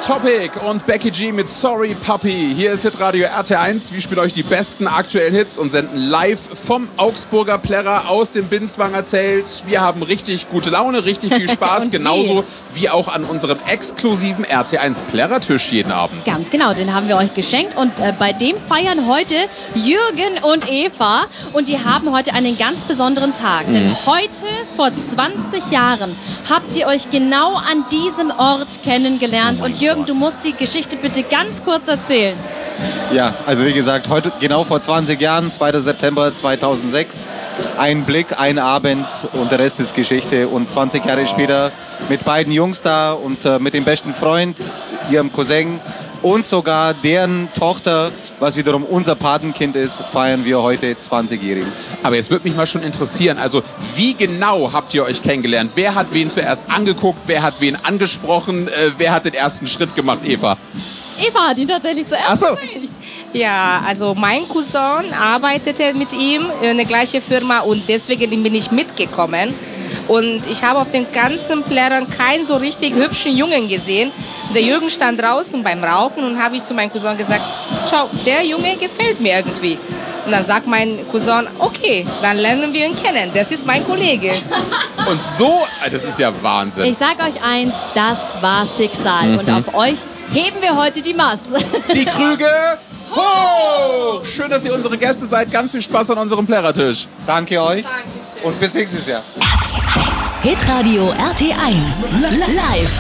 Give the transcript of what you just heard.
Topic und Becky G mit Sorry Puppy. Hier ist Hitradio RT1. Wir spielen euch die besten aktuellen Hits und senden live vom Augsburger Plärrer aus dem Binswanger Zelt. Wir haben richtig gute Laune, richtig viel Spaß, genauso wie auch an unserem exklusiven RT1 Plärrertisch jeden Abend. Ganz genau, den haben wir euch geschenkt und bei dem feiern heute Jürgen und Eva und die haben heute einen ganz besonderen Tag. Denn heute vor 20 Jahren habt ihr euch genau an diesem Ort kennengelernt. Und Jürgen, du musst die Geschichte bitte ganz kurz erzählen. Ja, also wie gesagt, heute genau vor 20 Jahren, 2. September 2006. Ein Blick, ein Abend und der Rest ist Geschichte. Und 20 Jahre später mit beiden Jungs da und mit dem besten Freund, ihrem Cousin und sogar deren Tochter, was wiederum unser Patenkind ist, feiern wir heute 20-Jährigen. Aber jetzt würde mich mal schon interessieren, also wie genau habt ihr euch kennengelernt? Wer hat wen zuerst angeguckt? Wer hat wen angesprochen? Wer hat den ersten Schritt gemacht, Eva? Eva hat ihn tatsächlich zuerst gesehen. Ja, also mein Cousin arbeitete mit ihm in der gleichen Firma und deswegen bin ich mitgekommen. Und ich habe auf den ganzen Plärrern keinen so richtig hübschen Jungen gesehen. Der Jürgen stand draußen beim Rauchen und habe ich zu meinem Cousin gesagt, schau, der Junge gefällt mir irgendwie. Und dann sagt mein Cousin, okay, dann lernen wir ihn kennen. Das ist mein Kollege. Und so, das ist ja Wahnsinn. Ich sag euch eins, das war Schicksal. Und auf euch heben wir heute die Masse. Die Krüge hoch! Schön, dass ihr unsere Gäste seid. Ganz viel Spaß an unserem Plärrertisch. Danke euch. Dankeschön. Und bis nächstes Jahr. Hitradio RT1 live.